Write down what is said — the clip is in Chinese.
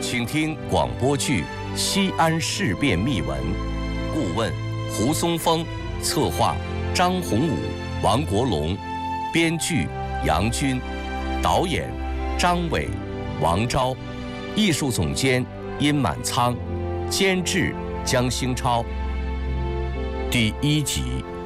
请听广播剧《西安事变秘闻》，顾问胡松峰，策划张宏武、王国龙，编剧杨军，导演张伟、王昭，艺术总监殷满仓，监制江兴超。第1集。